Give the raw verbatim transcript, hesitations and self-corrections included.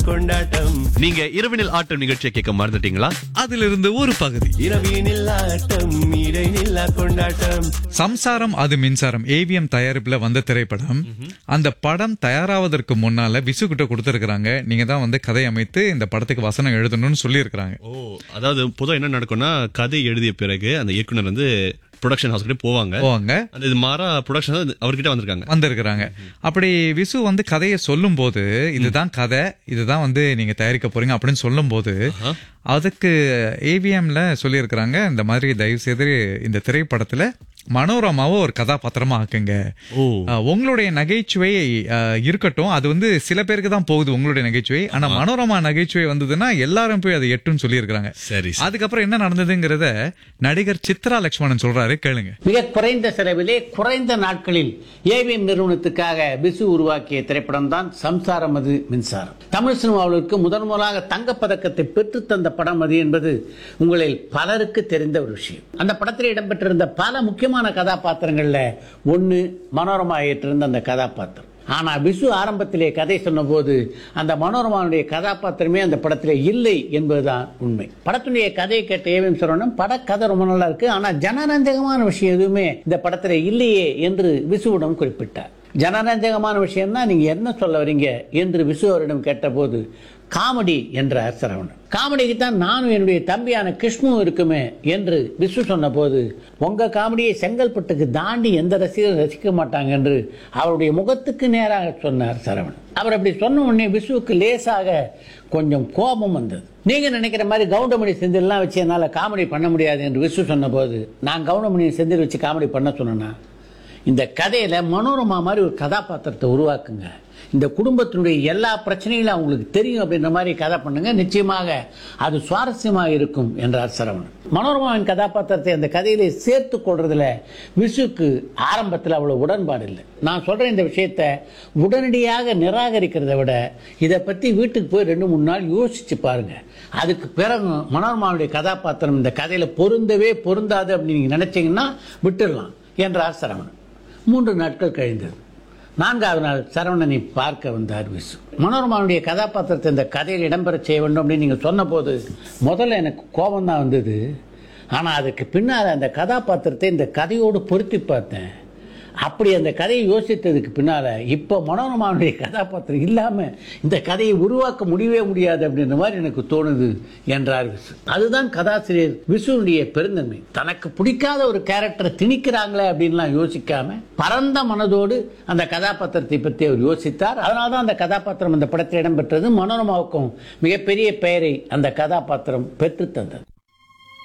கொண்டாட்டம். நீங்க இரவினில் ஆட்டம் நிகழ்ச்சியை கேட்க மறந்துட்டீங்களா? அதிலிருந்து ஒரு பகுதி. இரவினில் ஆட்டம் இடைநில்லா கொண்டாட்டம். சம்சாரம் அது மின்சாரம் ஏவிஎம் தயாரிப்புல வந்த திரைப்படம். அந்த படம் தயாராவதற்கு முன்னால விசு கிட்ட கொடுத்திருக்காங்க. நீங்க தான் வந்து கதை அமைத்து இந்த படத்துக்கு வசனம் எழுதணும்னு சொல்லி இருக்காங்க. ஓ, அதாவது பொதுவா என்ன நடக்கும்னா, கதை எழுதிய பிறகு அந்த இயக்குனர் வந்து ப்ரொடக்ஷன் ஹவுஸ் கிட்ட போவாங்க போவாங்க அந்த இது மாறா ப்ரொடக்ஷன் அவர்கிட்ட வந்திருக்காங்க வந்திருக்கிறாங்க அப்படி விசு வந்து கதையை சொல்லும் போது, இதுதான் கதை, இதுதான் வந்து நீங்க தயாரிக்க போறீங்க அப்படின்னு சொல்லும் போது, அதுக்கு ஏவிஎம்ல சொல்லி இருக்கிறாங்க, இந்த மாதிரி தயவு செய்து இந்த திரைப்படத்துல மனோரமாவை ஒரு கதாபாத்திரமா ஆக்குங்க. உங்களுடைய நகைச்சுவை இருக்கட்டும், அது வந்து சில பேருக்கு தான் போகுது உங்களுடைய நகைச்சுவை. ஆனா மனோரமா நகைச்சுவை வந்ததுன்னா எல்லாரும் போய் அதை எட்டுன்னு சொல்லி இருக்காங்க. சரி, அதுக்கப்புறம் என்ன நடந்ததுங்கிறத நடிகர் சித்ரா லட்சுமணன் சொல்றாரு, கேளுங்க. மிக குறைந்த செலவிலே குறைந்த நாட்களில் ஏவிஎம் நிறுவனத்துக்காக விசு உருவாக்கிய திரைப்படம் தான் சம்சாரம் அது மின்சாரம். தமிழ் சினிமாவிற்கு முதன் முதலாக தங்கப்பதக்கத்தை பெற்று தந்த படம் அது என்பது உங்களில் பலருக்கு தெரிந்த ஒரு விஷயம். அந்த படத்தில் இடம்பெற்றிருந்த பல முக்கியமான கதாபாத்திரங்கள்ல ஒன்னு மனோரமா ஏற்றிருந்த அந்த கதாபாத்திரம். ஆனா விசு ஆரம்பத்திலே கதை சொன்ன போது அந்த மனோரமாவுடைய கதாபாத்திரமே அந்த படத்திலே இல்லை என்பதுதான் உண்மை. படத்துடைய கதையை கேட்ட ஏவிஎம் சரவணன், பட கதை ரொம்ப நல்லா இருக்கு, ஆனா ஜனரஞ்சகமான விஷயம் எதுவுமே இந்த படத்திலே இல்லையே என்று விசுவிடம் குறிப்பிட்டார். ஜனரஞ்சகமான விஷயம்னா நீங்க என்ன சொல்ல வரீங்க என்று விசு அவரிடம் கேட்டபோது, காமெடி என்றார் சரவணன். காமெடிக்கு தான் நானும் என்னுடைய தம்பியான கிருஷ்ணு இருக்குமே என்று விசு சொன்ன போது, உங்க காமெடியை செங்கல்பட்டுக்கு தாண்டி எந்த ரசிகரும் ரசிக்க மாட்டாங்க என்று அவருடைய முகத்துக்கு நேராக சொன்னார் சரவணன். அவர் அப்படி சொன்ன உடனே விசுவுக்கு லேசாக கொஞ்சம் கோபம் வந்தது. நீங்க நினைக்கிற மாதிரி கவுண்டமணி செந்தில்லாம் வச்சு என்னால காமெடி பண்ண முடியாது என்று விசு சொன்ன போது, நான் கவுண்டமணி செந்தில் வச்சு காமெடி பண்ண சொன்னா, இந்த கதையில மனோரமா மாதிரி ஒரு கதாபாத்திரத்தை உருவாக்குங்க, இந்த குடும்பத்தினுடைய எல்லா பிரச்சனைகளும் அவங்களுக்கு தெரியும் அப்படின்ற மாதிரி கதை பண்ணுங்க, நிச்சயமாக அது சுவாரஸ்யமாக இருக்கும் என்றார் சரவணன். மனோரமாவின் கதாபாத்திரத்தை அந்த கதையிலே சேர்த்து கொள்றதுல விசுக்கு ஆரம்பத்தில் அவ்வளவு உடன்பாடு இல்லை. நான் சொல்ற இந்த விஷயத்தை உடனடியாக நிராகரிக்கிறத விட இதை பத்தி வீட்டுக்கு போய் ரெண்டு மூணு நாள் யோசிச்சு பாருங்க. அதுக்கு பிறகு மனோரமாவுடைய கதாபாத்திரம் இந்த கதையில பொருந்தவே பொருந்தாது அப்படின்னு நீங்க நினைச்சீங்கன்னா விட்டுடலாம் என்றார் சரவணன். மூன்று நாட்கள் கழிந்தது. நான்காவது நாள் சரவணனை பார்க்க வந்தார் விசு. மனோரமாவுடைய கதாபாத்திரத்தை இந்த கதையில் இடம்பெற செய்ய வேண்டும் அப்படின்னு நீங்க சொன்ன போது முதல்ல எனக்கு கோபம் தான் வந்தது. ஆனா அதுக்கு பின்னால் அந்த கதாபாத்திரத்தை இந்த கதையோடு பொருத்தி பார்த்தேன். அப்படி அந்த கதையை யோசித்ததுக்கு பின்னால இப்ப மனோரமாவுடைய கதாபாத்திரம் இல்லாம இந்த கதையை உருவாக்க முடியவே முடியாது அப்படின்ற மாதிரி எனக்கு தோணுது என்றார் விசு. அதுதான் கதாசிரியர் விசுனுடைய பெருந்தன்மை. தனக்கு பிடிக்காத ஒரு கேரக்டரை திணிக்கிறாங்களே அப்படின்லாம் யோசிக்காம பரந்த மனதோடு அந்த கதாபாத்திரத்தை பற்றி அவர் யோசித்தார். அதனால்தான் அந்த கதாபாத்திரம் அந்த படத்தில் இடம்பெற்றது. மனோரமாவுக்கும் மிகப்பெரிய பெயரை அந்த கதாபாத்திரம் பெற்று தந்தது.